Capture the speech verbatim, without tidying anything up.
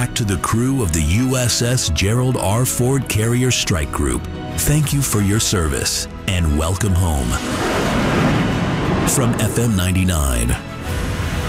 Back to the crew of the U S S Gerald R. Ford Carrier Strike Group, thank you for your service and welcome home. From F M ninety-nine,